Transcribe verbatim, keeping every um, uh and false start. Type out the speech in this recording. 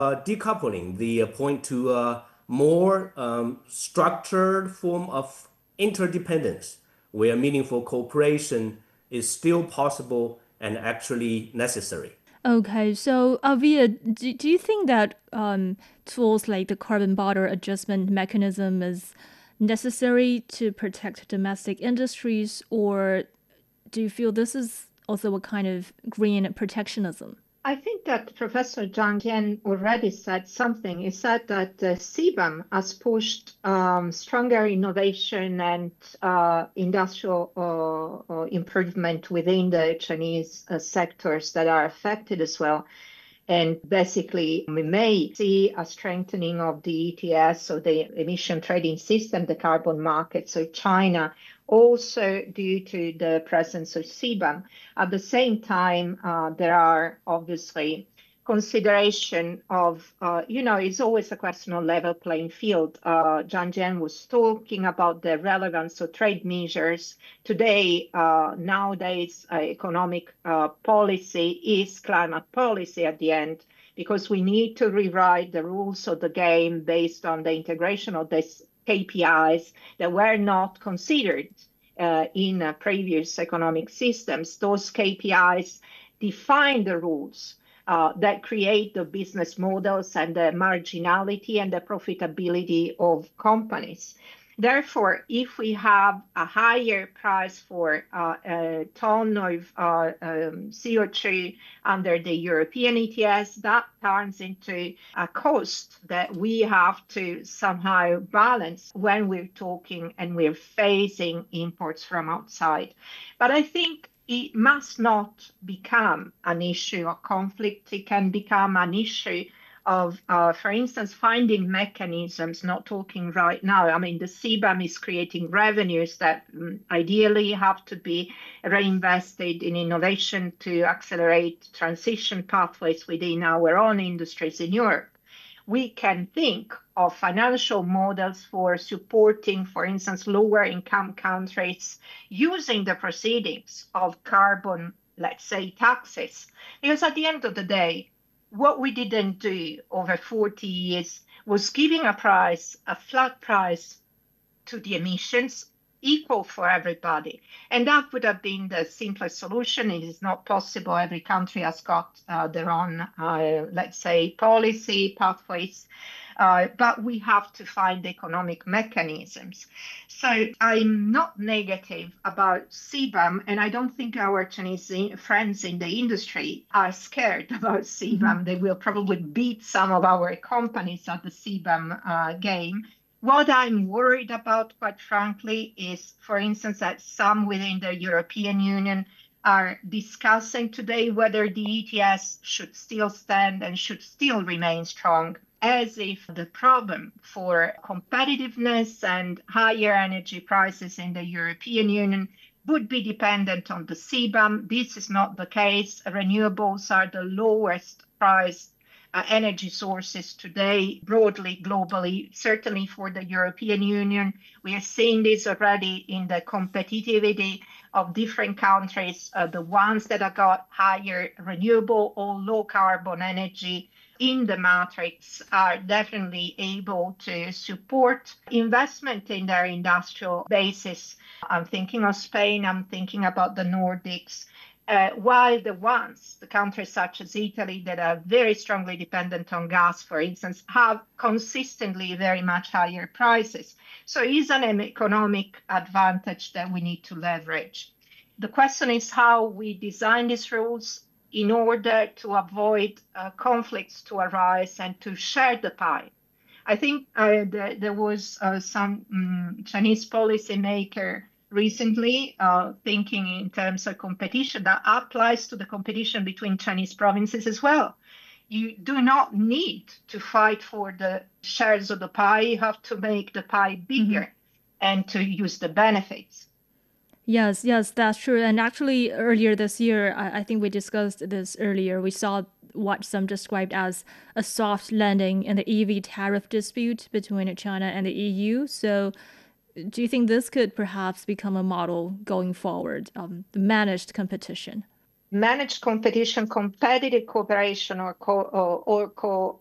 uh, decoupling, the uh, point to a more um, structured form of interdependence, where meaningful cooperation is still possible and actually necessary. Okay, so Avia, do, do you think that um, tools like the carbon border adjustment mechanism is necessary to protect domestic industries, or do you feel this is also a kind of green protectionism? I think that Professor Zhang Jian already said something. He said that the C B A M has pushed um, stronger innovation and uh, industrial uh, uh, improvement within the Chinese uh, sectors that are affected as well. And basically, we may see a strengthening of the E T S, so the emission trading system, the carbon market. So China, also due to the presence of C B A M. At the same time, uh, there are obviously consideration of, uh, you know, it's always a question of level playing field. Uh, Zhang Jian was talking about the relevance of trade measures. Today, uh, nowadays, uh, economic uh, policy is climate policy at the end, because we need to rewrite the rules of the game based on the integration of these K P Is that were not considered uh, in uh, previous economic systems. Those K P Is define the rules uh, that create the business models and the marginality and the profitability of companies. Therefore, if we have a higher price for uh, a ton of uh, um, C O two under the European E T S, that turns into a cost that we have to somehow balance when we're talking and we're facing imports from outside. But I think it must not become an issue of conflict. It can become an issue of, uh, for instance, finding mechanisms, not talking right now. I mean, the C B A M is creating revenues that um, ideally have to be reinvested in innovation to accelerate transition pathways within our own industries in Europe. We can think of financial models for supporting, for instance, lower income countries using the proceedings of carbon, let's say, taxes. Because at the end of the day, what we didn't do over forty years was giving a price, a flat price to the emissions equal for everybody. And that would have been the simplest solution. It is not possible. Every country has got uh, their own, uh, let's say, policy pathways. Uh, but we have to find economic mechanisms. So I'm not negative about C B A M, and I don't think our Chinese friends in the industry are scared about C B A M. Mm-hmm. They will probably beat some of our companies at the C B A M uh, game. What I'm worried about, quite frankly, is, for instance, that some within the European Union are discussing today whether the E T S should still stand and should still remain strong, as if the problem for competitiveness and higher energy prices in the European Union would be dependent on the C B A M. This is not the case. Renewables are the lowest priced uh, energy sources today, broadly, globally, certainly for the European Union. We are seeing this already in the competitivity of different countries, uh, the ones that have got higher renewable or low carbon energy in the matrix are definitely able to support investment in their industrial basis. I'm thinking of Spain, I'm thinking about the Nordics, uh, while the ones, the countries such as Italy that are very strongly dependent on gas, for instance, have consistently very much higher prices. So it's an economic advantage that we need to leverage. The question is how we design these rules in order to avoid uh, conflicts to arise and to share the pie. I think uh, the, there was uh, some um, Chinese policymaker recently uh, thinking in terms of competition that applies to the competition between Chinese provinces as well. You do not need to fight for the shares of the pie. You have to make the pie bigger mm-hmm. and to use the benefits. Yes, yes, that's true. And actually, earlier this year, I, I think we discussed this earlier. We saw what some described as a soft landing in the E V tariff dispute between China and the E U. So, do you think this could perhaps become a model going forward, um, the managed competition? Managed competition, competitive cooperation, or co or, or co